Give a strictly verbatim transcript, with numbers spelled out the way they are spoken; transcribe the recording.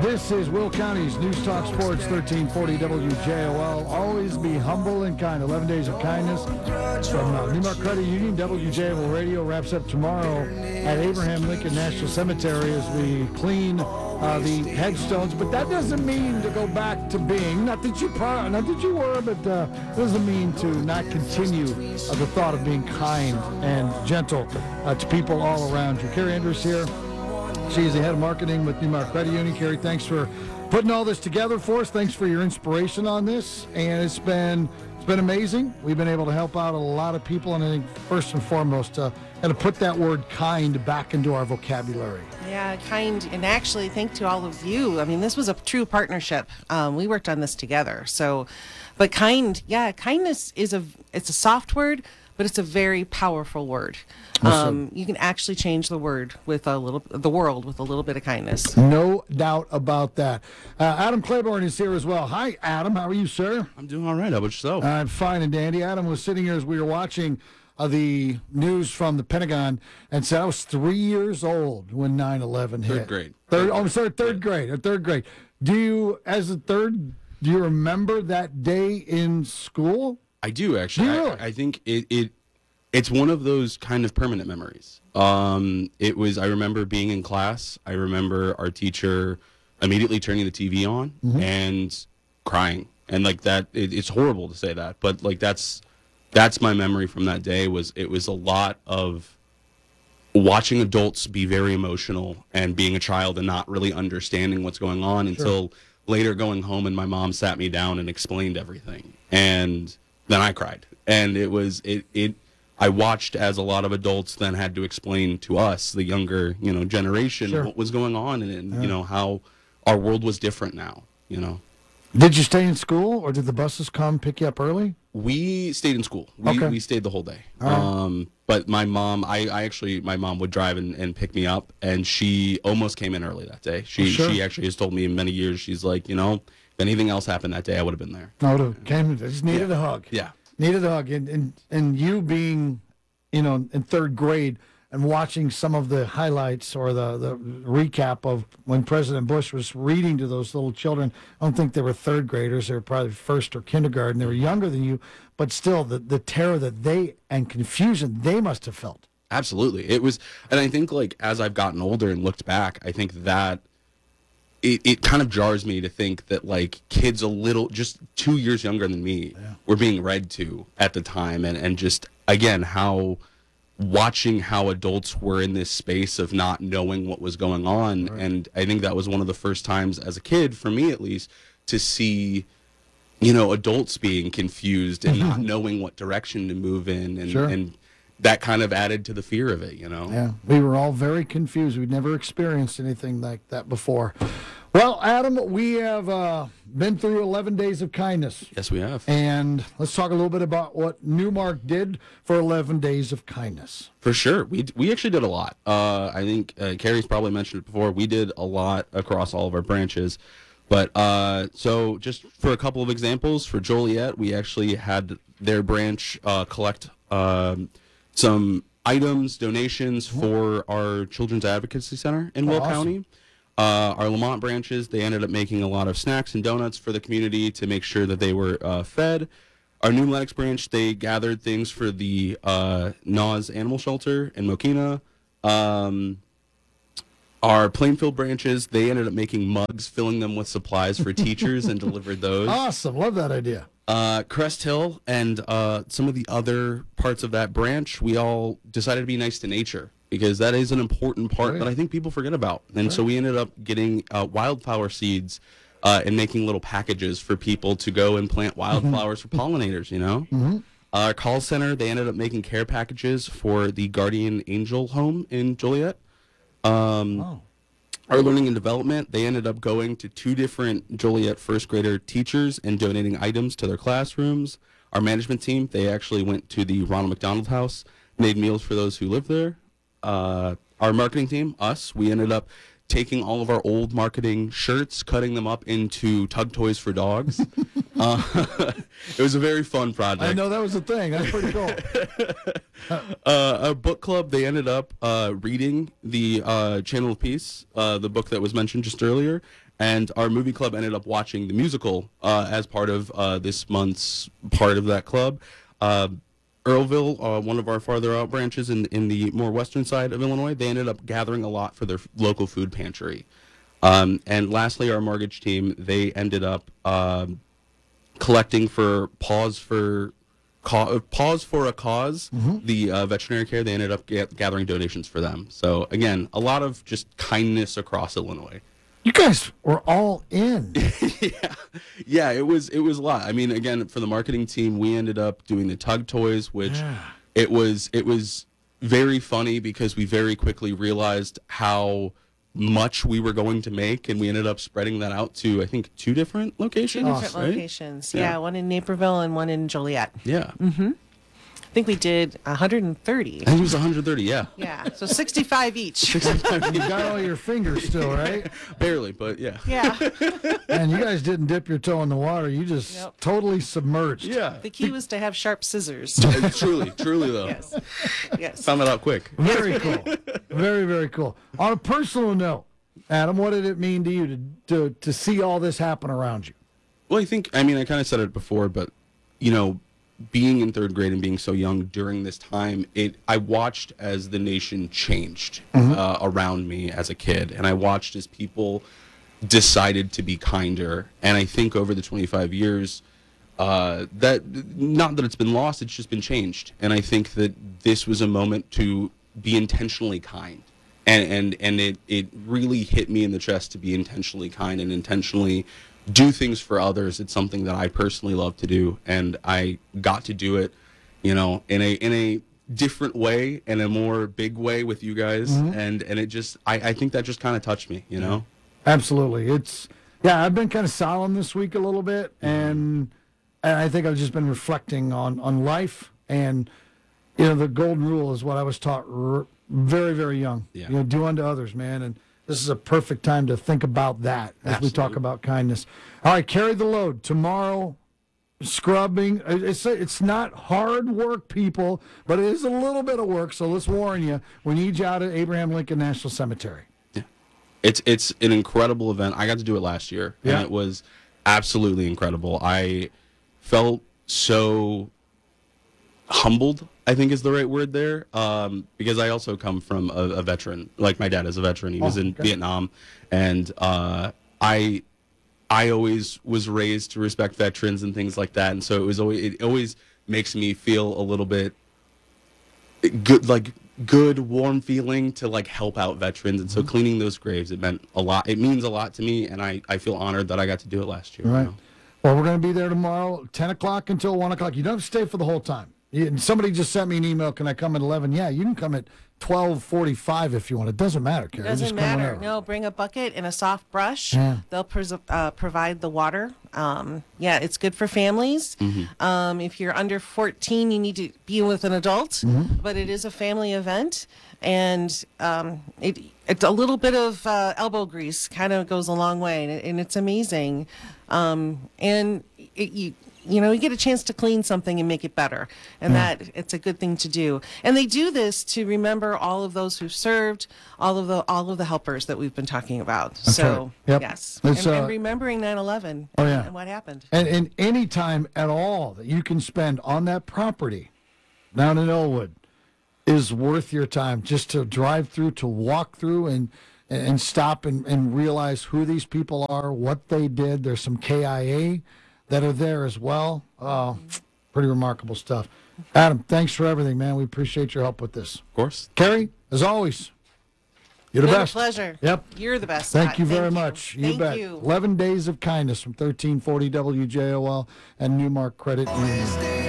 This is Will County's News Talk Sports, thirteen forty W J O L. Always be humble and kind. eleven days of kindness from uh, Newmark Credit Union. W J O L Radio wraps up tomorrow at Abraham Lincoln National Cemetery as we clean uh, the headstones. But that doesn't mean to go back to being, not that you, pro- not that you were, but uh, doesn't mean to not continue uh, the thought of being kind and gentle uh, to people all around you. Carrie Andrews here. She's the head of marketing with Newmark Credit Union. Carrie, thanks for putting all this together for us. Thanks for your inspiration on this. And it's been it's been amazing. We've been able to help out a lot of people. And I think first and foremost, uh, and to put that word kind back into our vocabulary. Yeah, kind. And actually, thank to all of you. I mean, this was a true partnership. Um, we worked on this together. So, but kind, yeah, kindness is a, it's a soft word, but it's a very powerful word. Um, you can actually change the word with a little, the world with a little bit of kindness. No doubt about that. Uh, Adam Claiborne is here as well. Hi, Adam. How are you, sir? I'm doing all right. How about yourself? I'm fine and dandy. Adam was sitting here as we were watching uh, the news from the Pentagon and said I was three years old when nine eleven hit. Third grade. Third. Oh, I'm sorry, third grade. Or third grade. Do you, as a third, do you remember that day in school? I do actually. Do you really? I, I think it, it it's one of those kind of permanent memories. Um, it was. I remember being in class. I remember our teacher immediately turning the T V on mm-hmm. and crying, and like that. It, it's horrible to say that, but like that's that's my memory from that day. Was it was a lot of watching adults be very emotional and being a child and not really understanding what's going on sure. until later going home and my mom sat me down and explained everything, and then I cried, and it was it it. I watched as a lot of adults then had to explain to us, the younger, you know, generation, sure. what was going on and, and yeah. you know, how our world was different now, you know. Did you stay in school or did the buses come pick you up early? We stayed in school. We okay. we stayed the whole day. Right. Um, but my mom, I, I actually, my mom would drive and, and pick me up, and she almost came in early that day. She sure. she actually has told me in many years, she's like, you know, if anything else happened that day, I would have been there. I would have came, I just needed yeah. a hug. Yeah. Needed a hug. And, and, and you being, you know, in third grade and watching some of the highlights or the, the recap of when President Bush was reading to those little children. I don't think they were third graders. They were probably first or kindergarten. They were younger than you, but still the, the terror that they and confusion they must have felt. Absolutely. It was, and I think like as I've gotten older and looked back, I think that it, it kind of jars me to think that like kids a little, just two years younger than me yeah. were being read to at the time. And, and just, again, how watching how adults were in this space of not knowing what was going on. Right. And I think that was one of the first times as a kid, for me at least, to see, you know, adults being confused and not knowing what direction to move in. And, sure. and that kind of added to the fear of it, you know? Yeah, we were all very confused. We'd never experienced anything like that before. Well, Adam, we have uh, been through eleven days of kindness. Yes, we have. And let's talk a little bit about what Newmark did for eleven days of kindness. For sure. We we actually did a lot. Uh, I think uh, Carrie's probably mentioned it before. We did a lot across all of our branches. But uh, so just for a couple of examples, for Joliet, we actually had their branch uh, collect um, some items, donations for our Children's Advocacy Center in Oh, Will awesome. County. Uh, our Lamont branches, they ended up making a lot of snacks and donuts for the community to make sure that they were uh, fed. Our New Lennox branch, they gathered things for the uh, N A W S Animal Shelter in Mokina. Um, our Plainfield branches, they ended up making mugs, filling them with supplies for teachers and delivered those. Awesome. Love that idea. Uh, Crest Hill and uh, some of the other parts of that branch, we all decided to be nice to nature, because that is an important part Right. that I think people forget about. And Right. so we ended up getting uh, wildflower seeds uh, and making little packages for people to go and plant wildflowers mm-hmm. for pollinators, you know? Mm-hmm. Our call center, they ended up making care packages for the Guardian Angel home in Joliet. Um, Oh. Our learning and development, they ended up going to two different Joliet first grader teachers and donating items to their classrooms. Our management team, they actually went to the Ronald McDonald House, made meals for those who live there. Uh, our marketing team, us, we ended up taking all of our old marketing shirts, cutting them up into Tug Toys for Dogs. Uh, it was a very fun project. I know that was a thing. That's pretty cool. uh, our book club, they ended up uh, reading the uh, Channel of Peace, uh, the book that was mentioned just earlier, and our movie club ended up watching the musical uh, as part of uh, this month's part of that club. Uh, Earlville, uh, one of our farther out branches in in the more western side of Illinois, they ended up gathering a lot for their f- local food pantry. Um, and lastly, our mortgage team, they ended up um, collecting for Pause for Ca- Pause for a Cause, Mm-hmm. the uh, veterinary care. They ended up ga- gathering donations for them. So again, a lot of just kindness across Illinois. You guys were all in. yeah, yeah, it was it was a lot. I mean, again, for the marketing team, we ended up doing the Tug Toys, which Yeah. it was it was very funny because we very quickly realized how much we were going to make, and we ended up spreading that out to I think two different locations. Two different right? locations. Yeah. Yeah. one in Naperville and one in Joliet. Yeah, I think we did one hundred thirty. I think it was one hundred thirty. Yeah, Yeah, so sixty-five each. You got all your fingers still, right? barely, but yeah. Yeah. And you guys didn't dip your toe in the water. You just Nope. totally submerged. Yeah, The key was to have sharp scissors. truly, truly though. Yes. Yes. Found that out quick. Very cool. Very, very cool. On a personal note, Adam, what did it mean to you to, to, to see all this happen around you? Well, I think, I mean, I kind of said it before, but, you know, being in third grade and being so young during this time, it I watched as the nation changed uh, around me as a kid. And I watched as people decided to be kinder. And I think over the twenty-five years, uh, that, not that it's been lost, it's just been changed. And I think that this was a moment to be intentionally kind. And, and, and it, it really hit me in the chest to be intentionally kind and intentionally do things for others. It's something that I personally love to do, and I got to do it, you know, in a in a different way, in a more big way with you guys, and and it just I, I think that just kind of touched me, you know. Absolutely. It's, yeah, I've been kind of solemn this week a little bit, and and I think I've just been reflecting on, on life, and, you know, the golden rule is what I was taught r- very, very young. Yeah. You know, do unto others, man, and this is a perfect time to think about that as we talk Absolutely. about kindness. All right, carry the load. Tomorrow, scrubbing. It's it's not hard work, people, but it is a little bit of work, so let's warn you. We need you out at Abraham Lincoln National Cemetery. Yeah, it's it's an incredible event. I got to do it last year, Yeah. and it was absolutely incredible. I felt so humbled, I think is the right word there, um, because I also come from a, a veteran. Like my dad is a veteran. He was Oh, in okay. Vietnam, and uh, I I always was raised to respect veterans and things like that. And so it was always it always makes me feel a little bit good, like good, warm feeling to like help out veterans. And Mm-hmm. so cleaning those graves, it meant a lot. It means a lot to me, and I I feel honored that I got to do it last year. you Right. know? Well, we're going to be there tomorrow, ten o'clock until one o'clock. You don't have to stay for the whole time. You- and somebody just sent me an email. Can I come at eleven? Yeah, you can come at twelve forty-five if you want. It doesn't matter, Carrie. Doesn't Just come matter. whenever. No, bring a bucket and a soft brush. Yeah. They'll pres- uh, provide the water. Um, yeah, it's good for families. Um, if you're under fourteen, you need to be with an adult, but it is a family event. And um, it, it's a little bit of uh, elbow grease kind of goes a long way, and, it, and it's amazing. Um, and it, you, you know, you get a chance to clean something and make it better, and that it's a good thing to do. And they do this to remember all of those who've served, all of the all of the helpers that we've been talking about. so right. Yep. yes, It's, and, uh, and remembering nine eleven Oh, yeah. and what happened. And, and any time at all that you can spend on that property down in Elwood is worth your time, just to drive through, to walk through and and stop and, and realize who these people are, what they did. There's some K I A that are there as well. Oh, pretty remarkable stuff. Adam, thanks for everything, man. We appreciate your help with this. Of course. Carrie, as always, you're the Been best. a pleasure. Yep. You're the best. Thank Scott. you very much. You Thank bet. you. eleven Days of Kindness from thirteen forty W J O L and Newmark Credit Union.